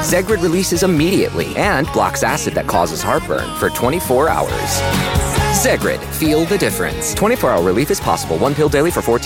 Zegrid releases immediately and blocks acid that causes heartburn for 24 hours. Zegrid, feel the difference. 24-hour relief is possible. One pill daily for 14